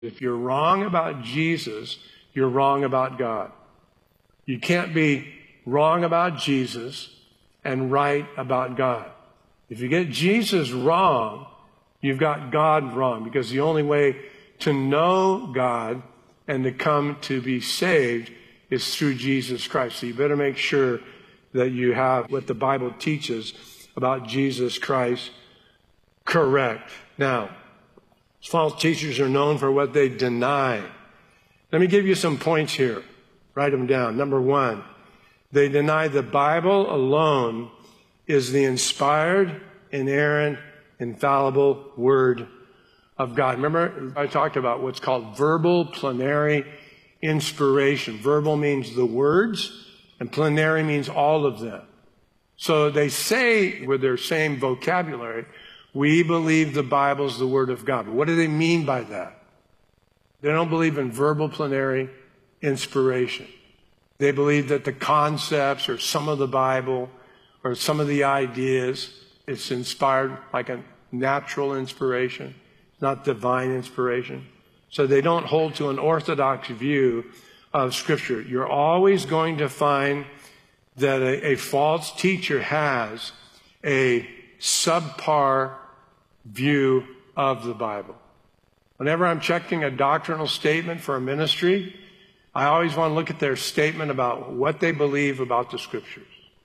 If you're wrong about Jesus, you're wrong about God. You can't be wrong about Jesus and right about God. If you get Jesus wrong, you've got God wrong, because the only way to know God and to come to be saved is through Jesus Christ. So you better make sure that you have what the Bible teaches about Jesus Christ correct. Now, false teachers are known for what they deny. Let me give you some points here. Write them down. Number one, they deny the Bible alone is the inspired, inerrant, infallible Word of God. Remember, I talked about what's called verbal plenary inspiration. Verbal means the words, and plenary means all of them. So they say, with their same vocabulary, we believe the Bible is the Word of God. What do they mean by that? They don't believe in verbal plenary inspiration. They believe that the concepts or some of the Bible or some of the ideas, it's inspired like a natural inspiration, not divine inspiration. So they don't hold to an orthodox view of Scripture. You're always going to find that a false teacher has a subpar view of the Bible. Whenever I'm checking a doctrinal statement for a ministry, I always want to look at their statement about what they believe about the Scriptures.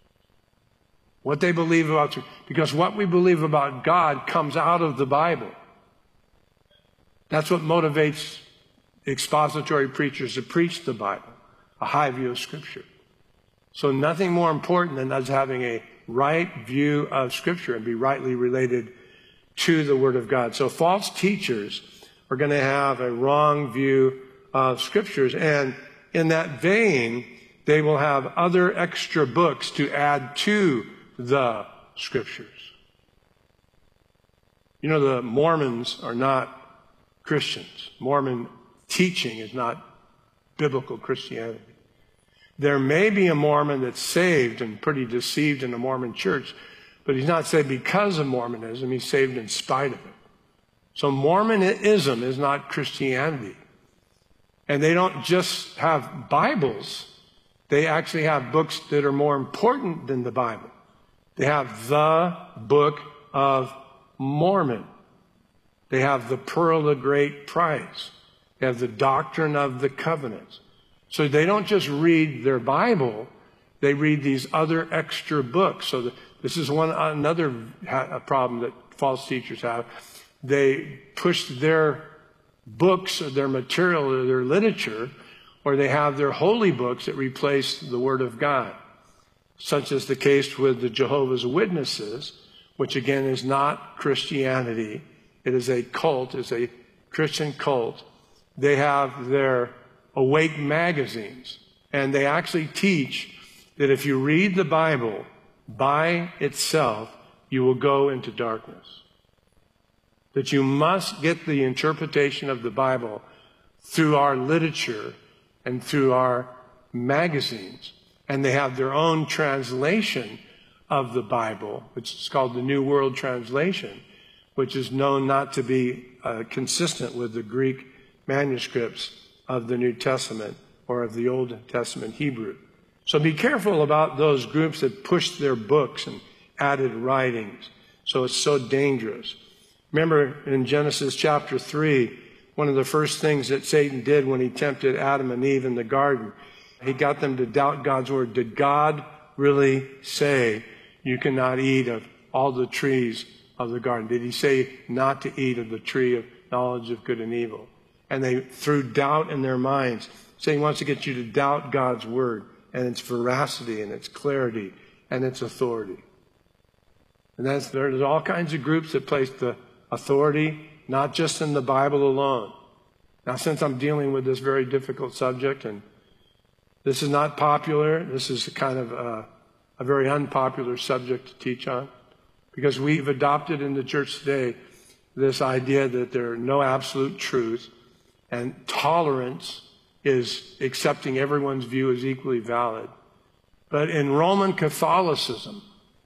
What they believe about, because what we believe about God comes out of the Bible. That's what motivates expository preachers to preach the Bible, a high view of Scripture. So nothing more important than us having a right view of Scripture and be rightly related to the Word of God. So false teachers are going to have a wrong view of Scriptures. And in that vein, they will have other extra books to add to the Scriptures. You know, the Mormons are not Christians. Mormon teaching is not biblical Christianity. There may be a Mormon that's saved and pretty deceived in a Mormon church, but he's not saved because of Mormonism. He's saved in spite of it. So Mormonism is not Christianity. And they don't just have Bibles. They actually have books that are more important than the Bible. They have the Book of Mormon. They have the Pearl of Great Price. They have the Doctrine of the Covenants. So they don't just read their Bible, they read these other extra books. So this is another problem that false teachers have. They push their books, or their material, or their literature, or they have their holy books that replace the Word of God. Such is the case with the Jehovah's Witnesses, which again is not Christianity. It is a cult, it's a Christian cult. They have their Awake magazines, and they actually teach that if you read the Bible by itself, you will go into darkness. That you must get the interpretation of the Bible through our literature and through our magazines. And they have their own translation of the Bible, which is called the New World Translation, which is known not to be consistent with the Greek manuscripts of the New Testament or of the Old Testament Hebrew. So be careful about those groups that push their books and added writings. So it's so dangerous. Remember in Genesis chapter 3, one of the first things that Satan did when he tempted Adam and Eve in the garden, he got them to doubt God's word. Did God really say you cannot eat of all the trees of the garden? Did he say not to eat of the tree of knowledge of good and evil? And they threw doubt in their minds. Satan wants to get you to doubt God's word and its veracity and its clarity and its authority. And there's all kinds of groups that place the authority not just in the Bible alone. Now, since I'm dealing with this very difficult subject, and this is not popular, this is kind of a very unpopular subject to teach on, because we've adopted in the church today this idea that there are no absolute truth, and tolerance is accepting everyone's view as equally valid. But in Roman Catholicism,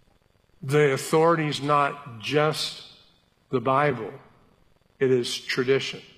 the authority is not just the Bible, it is tradition.